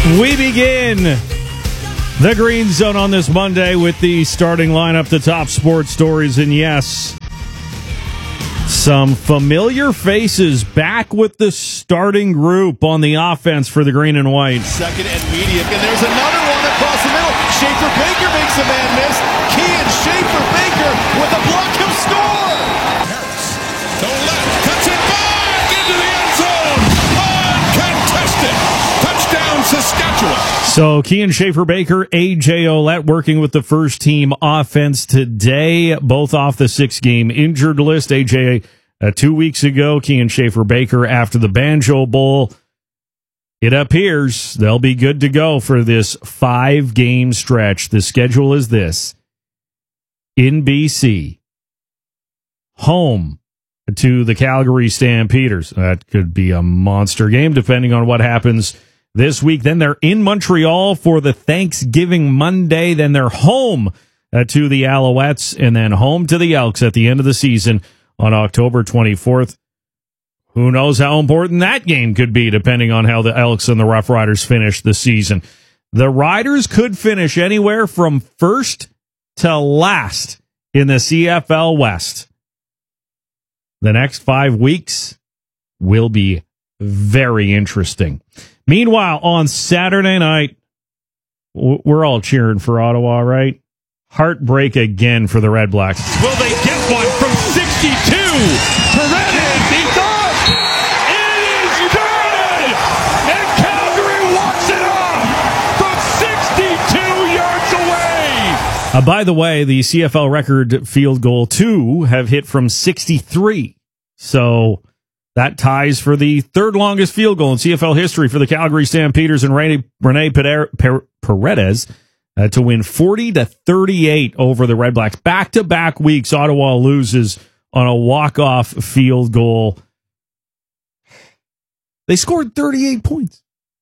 We begin the Green Zone on this Monday with the starting lineup, the top sports stories, and yes, some familiar faces back with the starting group on the offense for the Green and White. Second and medium, and there's another one across the middle. Schaefer Baker makes a man miss. Kean Schaefer Baker with a block, he'll score! Harris, to left, cuts it back into the end zone! Uncontested! Touchdown, Saskatchewan! So, Kean Schaefer Baker, A.J. Ouellette working with the first team offense today, both off the 6-game injured list. A.J. 2 weeks ago, Kean Schaefer Baker after the Banjo Bowl. It appears they'll be good to go for this 5-game stretch. The schedule is this: in BC, home to the Calgary Stampeders. That could be a monster game depending on what happens this week. Then they're in Montreal for the Thanksgiving Monday. Then they're home to the Alouettes, and then home to the Elks at the end of the season on October 24th. Who knows how important that game could be, depending on how the Elks and the Rough Riders finish the season. The Riders could finish anywhere from first to last in the CFL West. The next 5 weeks will be very interesting. Meanwhile, on Saturday night, we're all cheering for Ottawa, right? Heartbreak again for the Red Blacks. Will they get one from 62? Paredes, he's up! It is good! And Calgary walks it off from 62 yards away! By the way, the CFL record field goal 2 have hit from 63. So that ties for the third longest field goal in CFL history for the Calgary Stampeders and Rene Paredes to win 40-38 over the Red Blacks. Back-to-back weeks, Ottawa loses on a walk-off field goal. They scored 38 points.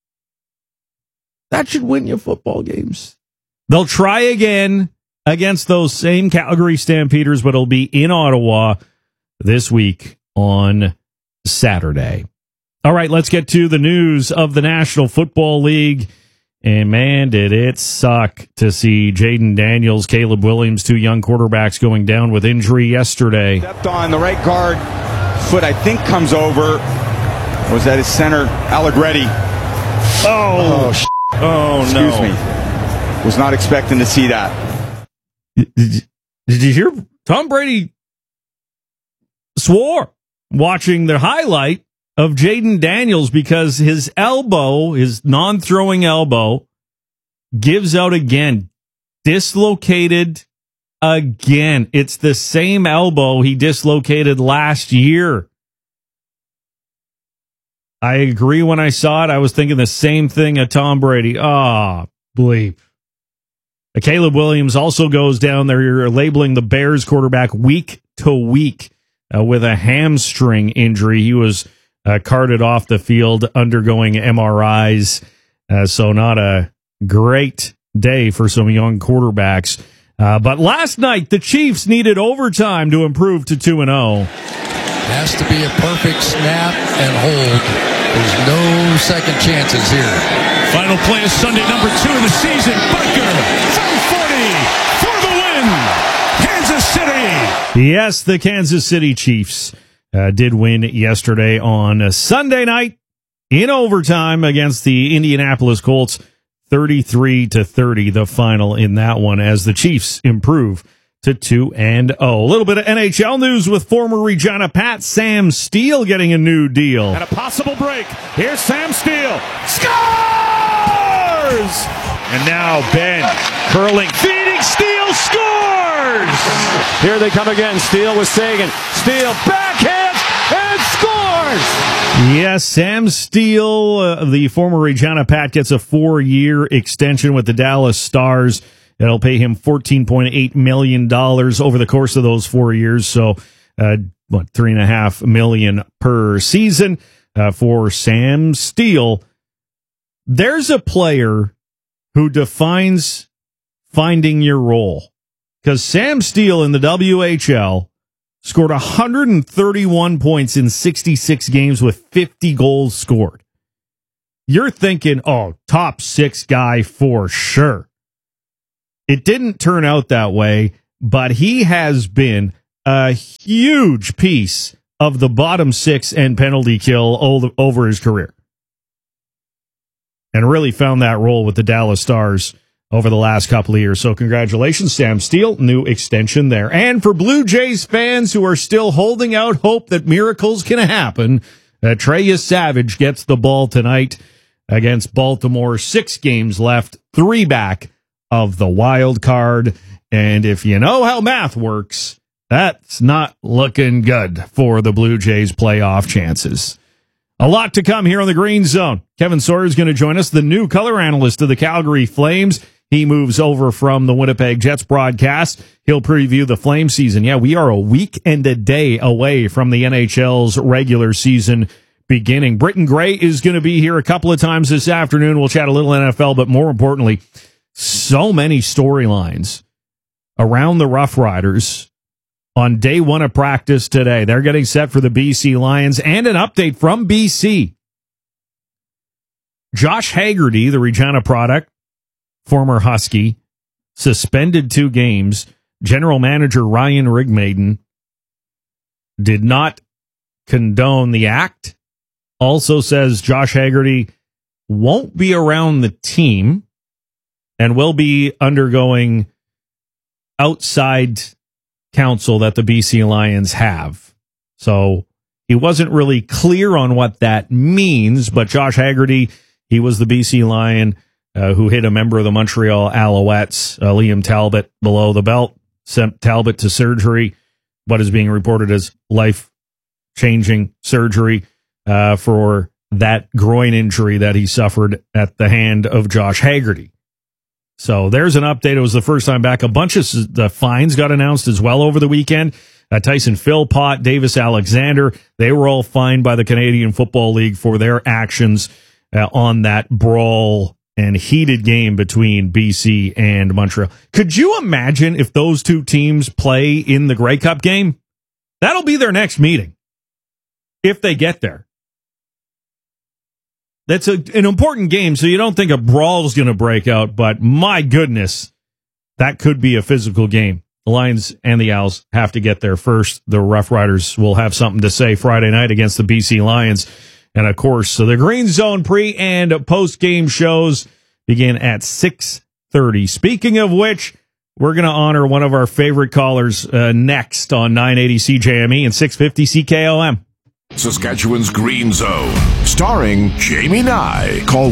That should win you football games. They'll try again against those same Calgary Stampeders, but it'll be in Ottawa this week on Saturday. All right, let's get to the news of the National Football League. And man, did it suck to see Jaden Daniels, Caleb Williams, 2 young quarterbacks going down with injury yesterday. Stepped on the right guard foot, I think comes over. Was that his center, Allegretti? Oh, Excuse me. Was not expecting to see that. Did you hear? Tom Brady swore watching the highlight of Jaden Daniels because his elbow, his non-throwing elbow, gives out again. Dislocated again. It's the same elbow he dislocated last year. I agree when I saw it. I was thinking the same thing of Tom Brady. Bleep. Caleb Williams also goes down there. You're labeling the Bears quarterback week to week with a hamstring injury. He was carted off the field undergoing MRIs. So not a great day for some young quarterbacks. But last night, the Chiefs needed overtime to improve to 2-0. Has to be a perfect snap and hold. There's no second chances here. Final play is Sunday, number 2 of the season. Butker, 540 for the win. Kansas City. Yes, the Kansas City Chiefs did win yesterday on Sunday night in overtime against the Indianapolis Colts, 33-30, the final in that one, as the Chiefs improve to 2-0. A little bit of NHL news with former Regina Pat Sam Steele getting a new deal. And a possible break. Here's Sam Steele. Scores! And now Ben curling, feeding, Steele scores! Here they come again. Steele with Sagan. Steele backhand and scores! Yes, Sam Steele, the former Regina Pat, gets a 4-year extension with the Dallas Stars. It'll pay him $14.8 million over the course of those 4 years. So, $3.5 million per season for Sam Steele. There's a player who defines finding your role, because Sam Steele in the WHL scored 131 points in 66 games with 50 goals scored. you're thinking, oh, top 6 guy for sure. It didn't turn out that way, but he has been a huge piece of the bottom 6 and penalty kill over his career. And really found that role with the Dallas Stars over the last couple of years. So congratulations, Sam Steele, new extension there. And for Blue Jays fans who are still holding out hope that miracles can happen, Trey Savage gets the ball tonight against Baltimore. 6 games left, 3 back of the wild card. And if you know how math works, that's not looking good for the Blue Jays' playoff chances. A lot to come here on the Green Zone. Kevin Sawyer is going to join us, the new color analyst of the Calgary Flames. He moves over from the Winnipeg Jets broadcast. He'll preview the Flame season. Yeah, we are a week and a day away from the NHL's regular season beginning. Britton Gray is going to be here a couple of times this afternoon. We'll chat a little NFL, but more importantly, so many storylines around the Rough Riders on day 1 of practice today. They're getting set for the BC Lions, and an update from BC. Josh Haggerty, the Regina product, former Husky, suspended 2 games. General manager Ryan Rigmaiden did not condone the act. Also says Josh Haggerty won't be around the team and will be undergoing outside counsel that the BC Lions have. So he wasn't really clear on what that means, but Josh Haggerty, he was the BC Lion who hit a member of the Montreal Alouettes, Liam Talbot, below the belt, sent Talbot to surgery, what is being reported as life-changing surgery for that groin injury that he suffered at the hand of Josh Haggerty. So there's an update. It was the first time back. A bunch of the fines got announced as well over the weekend. Tyson Philpott, Davis Alexander, they were all fined by the Canadian Football League for their actions on that brawl and heated game between BC and Montreal. Could you imagine if those 2 teams play in the Grey Cup game? That'll be their next meeting, if they get there. That's an important game, so you don't think a brawl is going to break out, but my goodness, that could be a physical game. The Lions and the Owls have to get there first. The Rough Riders will have something to say Friday night against the BC Lions. And, of course, so the Green Zone pre- and post-game shows begin at 6:30. Speaking of which, we're going to honor one of our favorite callers next on 980 CJME and 650 CKOM. Saskatchewan's Green Zone, starring Jamie Nye. Call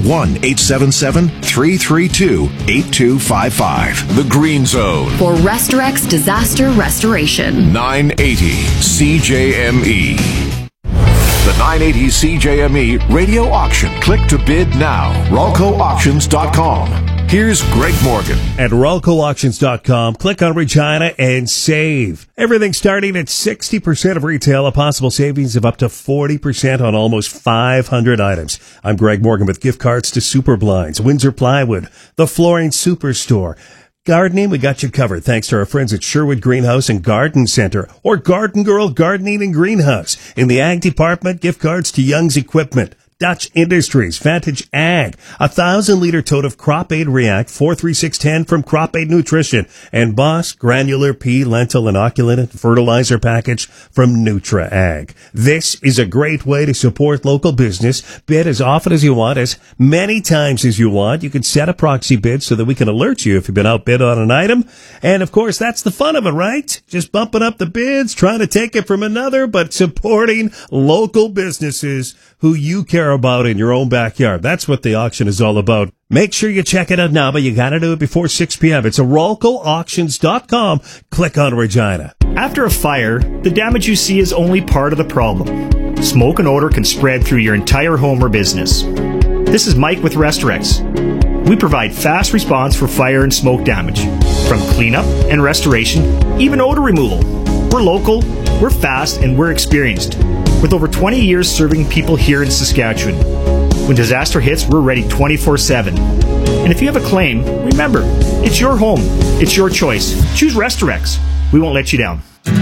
1-877-332-8255. The Green Zone. For Restorex Disaster Restoration. 980 CJME. The 980 CJME radio auction. Click to bid now. RalcoAuctions.com. Here's Greg Morgan. At RalcoAuctions.com, click on Regina and save. Everything starting at 60% of retail, a possible savings of up to 40% on almost 500 items. I'm Greg Morgan with gift cards to Super Blinds, Windsor Plywood, the Flooring Superstore. Gardening, we got you covered thanks to our friends at Sherwood Greenhouse and Garden Center, or Garden Girl Gardening and Greenhouse. In the Ag Department, gift cards to Young's Equipment, Dutch Industries, Vantage Ag, 1,000-liter tote of Crop Aid React 43610 from Crop Aid Nutrition, and Boss Granular Pea, Lentil, Inoculant Fertilizer Package from Nutra Ag. This is a great way to support local business. Bid as often as you want, as many times as you want. You can set a proxy bid so that we can alert you if you've been outbid on an item. And, of course, that's the fun of it, right? Just bumping up the bids, trying to take it from another, but supporting local businesses who you care about in your own backyard. That's what the auction is all about. Make sure you check it out now, but you got to do it before 6 p.m. It's at RalcoAuctions.com. Click on Regina. After a fire, the damage you see is only part of the problem. Smoke and odor can spread through your entire home or business. This is Mike with Restorex. We provide fast response for fire and smoke damage, from cleanup and restoration, even odor removal. We're local, we're fast, and we're experienced, with over 20 years serving people here in Saskatchewan. When disaster hits, we're ready 24/7. And if you have a claim, remember, it's your home, it's your choice. Choose Restorex. We won't let you down.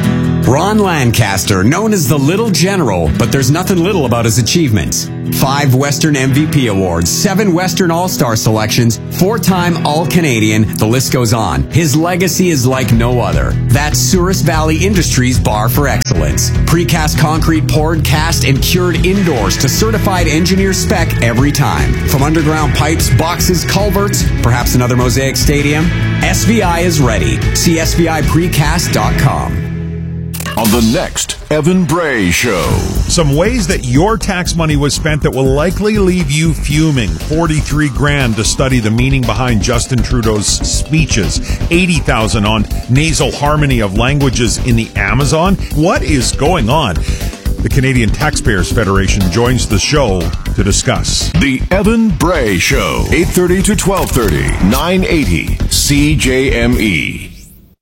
Ron Lancaster, known as the Little General, but there's nothing little about his achievements. 5 Western MVP awards, 7 Western All-Star selections, 4-time All-Canadian, the list goes on. His legacy is like no other. That's Souris Valley Industries Bar for Excellence. Precast concrete poured, cast, and cured indoors to certified engineer spec every time. From underground pipes, boxes, culverts, perhaps another Mosaic Stadium, SVI is ready. See SVIPrecast.com. On the next Evan Bray Show. Some ways that your tax money was spent that will likely leave you fuming. $43,000 to study the meaning behind Justin Trudeau's speeches. $80,000 on nasal harmony of languages in the Amazon. What is going on? The Canadian Taxpayers Federation joins the show to discuss. The Evan Bray Show. 8:30 to 12:30. 980 CJME.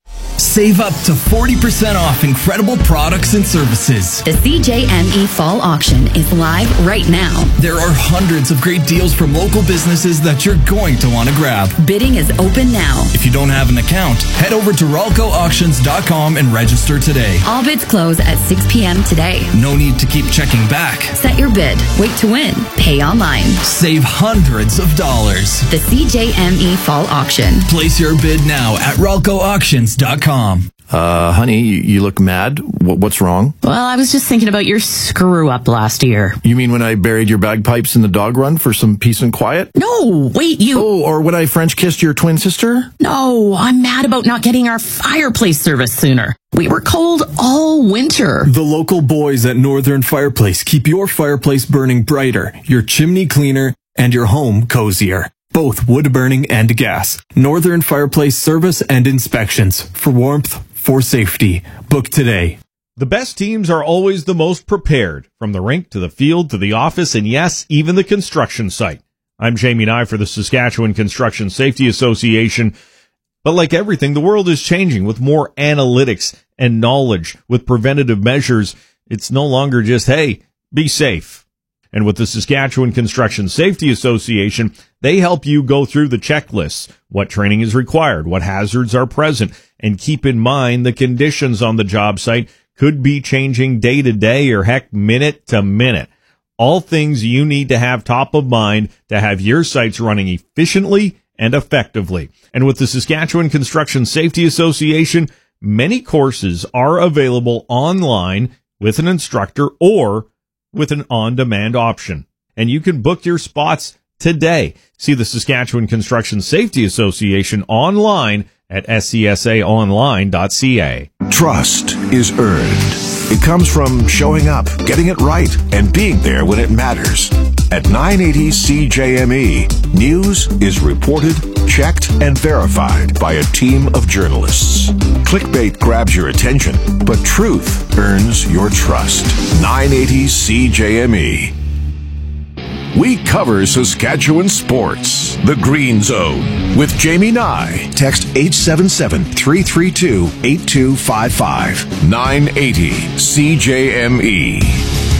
Save up to 40% off incredible products and services. The CJME Fall Auction is live right now. There are hundreds of great deals from local businesses that you're going to want to grab. Bidding is open now. If you don't have an account, head over to RALCOauctions.com and register today. All bids close at 6 p.m. today. No need to keep checking back. Set your bid. Wait to win. Pay online. Save hundreds of dollars. The CJME Fall Auction. Place your bid now at RALCOauctions.com. Honey, you look mad. What's wrong? Well, I was just thinking about your screw up last year. You mean when I buried your bagpipes in the dog run for some peace and quiet? No, wait, you... Oh, or when I French kissed your twin sister? No, I'm mad about not getting our fireplace service sooner. We were cold all winter. The local boys at Northern Fireplace keep your fireplace burning brighter, your chimney cleaner, and your home cozier. Both wood burning and gas. Northern Fireplace service and inspections. For warmth, for safety. Book today. The best teams are always the most prepared, from the rink to the field to the office and yes, even the construction site. I'm Jamie Nye for the Saskatchewan Construction Safety Association. But like everything, the world is changing with more analytics and knowledge. With preventative measures, it's no longer just, hey, be safe. And with the Saskatchewan Construction Safety Association, they help you go through the checklists, what training is required, what hazards are present, and keep in mind the conditions on the job site could be changing day to day or heck, minute to minute. All things you need to have top of mind to have your sites running efficiently and effectively. And with the Saskatchewan Construction Safety Association, many courses are available online with an instructor or with an on-demand option. And you can book your spots today. See the Saskatchewan Construction Safety Association online at scsaonline.ca. Trust is earned. It comes from showing up, getting it right, and being there when it matters. At 980 CJME, news is reported, checked, and verified by a team of journalists. Clickbait grabs your attention, but truth earns your trust. 980 CJME. We cover Saskatchewan sports. The Green Zone with Jamie Nye. Text 877-332-8255. 980 CJME.